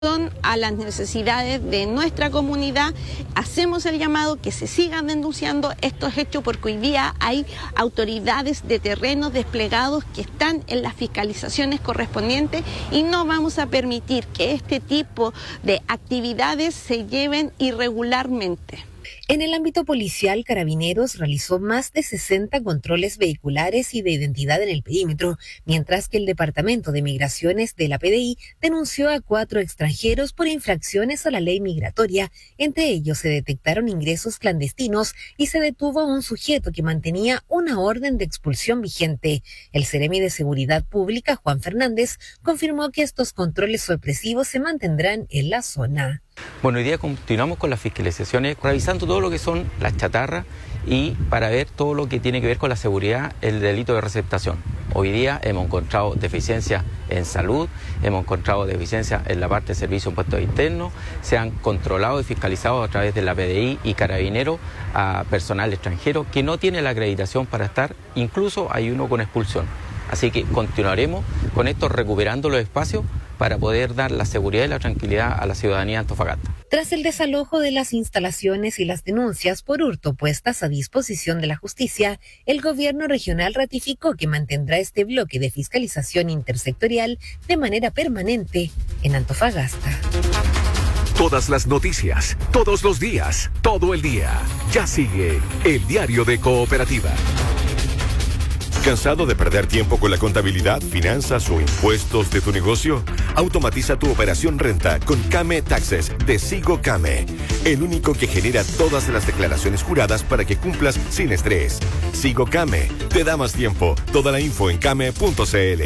a las necesidades de nuestra comunidad. Hacemos el llamado que se sigan denunciando estos hechos porque hoy día hay autoridades de terrenos desplegados que están en las fiscalizaciones correspondientes y no vamos a permitir que este tipo de actividades se lleven irregularmente. En el ámbito policial, Carabineros realizó más de 60 controles vehiculares y de identidad en el perímetro, mientras que el Departamento de Migraciones de la PDI denunció a 4 extranjeros por infracciones a la ley migratoria. Entre ellos se detectaron ingresos clandestinos y se detuvo a un sujeto que mantenía una orden de expulsión vigente. El Seremi de Seguridad Pública, Juan Fernández, confirmó que estos controles sorpresivos se mantendrán en la zona. Bueno, hoy día continuamos con las fiscalizaciones, revisando todo lo que son las chatarras y para ver todo lo que tiene que ver con la seguridad, el delito de receptación. Hoy día hemos encontrado deficiencias en salud, hemos encontrado deficiencias en la parte de servicio de impuestos internos, se han controlado y fiscalizado a través de la PDI y Carabineros a personal extranjero que no tiene la acreditación para estar, incluso hay uno con expulsión. Así que continuaremos con esto, recuperando los espacios para poder dar la seguridad y la tranquilidad a la ciudadanía de Antofagasta. Tras el desalojo de las instalaciones y las denuncias por hurto puestas a disposición de la justicia, el gobierno regional ratificó que mantendrá este bloque de fiscalización intersectorial de manera permanente en Antofagasta. Todas las noticias, todos los días, todo el día. Ya sigue el Diario de Cooperativa. ¿Cansado de perder tiempo con la contabilidad, finanzas o impuestos de tu negocio? Automatiza tu operación renta con Came Taxes de Sigo Came, el único que genera todas las declaraciones juradas para que cumplas sin estrés. Sigo Came, te da más tiempo. Toda la info en came.cl.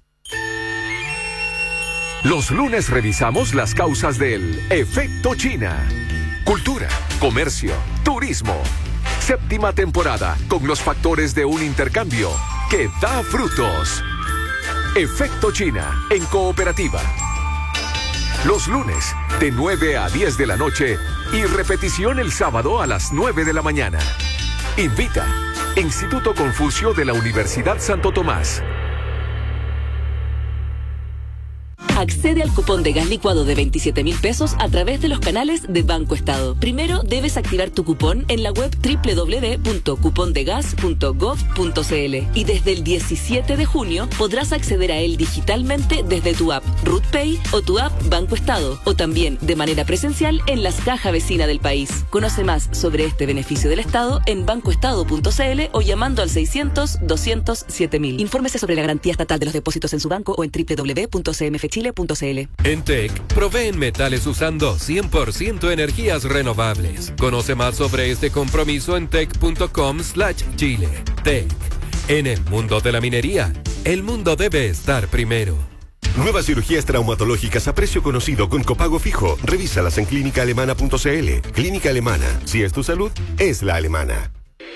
Los lunes revisamos las causas del efecto China. Cultura, comercio, turismo. 7ª temporada con los factores de un intercambio que da frutos. Efecto China en Cooperativa. Los lunes de 9 a 10 de la noche y repetición el sábado a las 9 de la mañana. Invita Instituto Confucio de la Universidad Santo Tomás. Accede al cupón de gas licuado de 27.000 pesos a través de los canales de Banco Estado. Primero debes activar tu cupón en la web www.cupondegas.gov.cl y desde el 17 de junio podrás acceder a él digitalmente desde tu app RutPay o tu app Banco Estado o también de manera presencial en las cajas vecinas del país. Conoce más sobre este beneficio del Estado en bancoestado.cl o llamando al 600-200-7000. Infórmese sobre la garantía estatal de los depósitos en su banco o en www.cmfchile.cl. En TEC, proveen metales usando 100% energías renovables. Conoce más sobre este compromiso en tec.com/Chile. TEC. En el mundo de la minería, el mundo debe estar primero. Nuevas cirugías traumatológicas a precio conocido con copago fijo. Revísalas en clínicaalemana.cl. Clínica Alemana. Si es tu salud, es la alemana.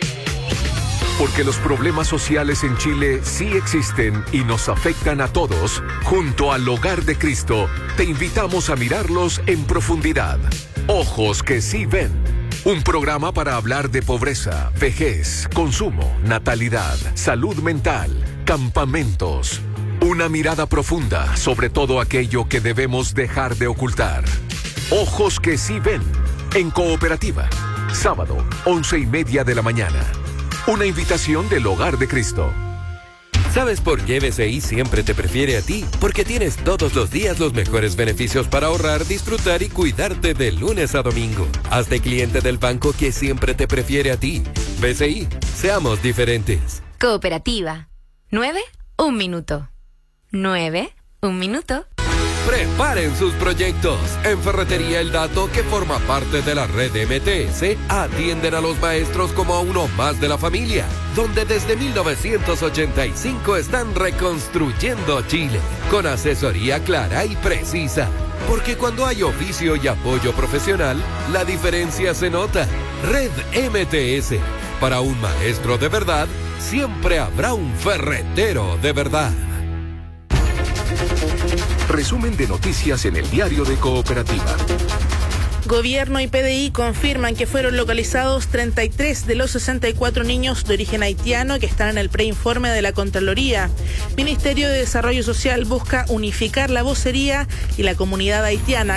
Porque los problemas sociales en Chile sí existen y nos afectan a todos, junto al Hogar de Cristo, te invitamos a mirarlos en profundidad. Ojos que sí ven. Un programa para hablar de pobreza, vejez, consumo, natalidad, salud mental, campamentos. Una mirada profunda sobre todo aquello que debemos dejar de ocultar. Ojos que sí ven. En Cooperativa. Sábado, 11:30 de la mañana. Una invitación del Hogar de Cristo. ¿Sabes por qué BCI siempre te prefiere a ti? Porque tienes todos los días los mejores beneficios para ahorrar, disfrutar y cuidarte de lunes a domingo. Hazte cliente del banco que siempre te prefiere a ti. BCI, seamos diferentes. Cooperativa. 9, 1 minuto. 9, 1 minuto. Preparen sus proyectos. En Ferretería El Dato, que forma parte de la red MTS, atienden a los maestros como a uno más de la familia, donde desde 1985 están reconstruyendo Chile, con asesoría clara y precisa. Porque cuando hay oficio y apoyo profesional, la diferencia se nota. Red MTS. Para un maestro de verdad, siempre habrá un ferretero de verdad. Resumen de noticias en el Diario de Cooperativa. Gobierno y PDI confirman que fueron localizados 33 de los 64 niños de origen haitiano que están en el preinforme de la Contraloría. Ministerio de Desarrollo Social busca unificar la vocería y la comunidad haitiana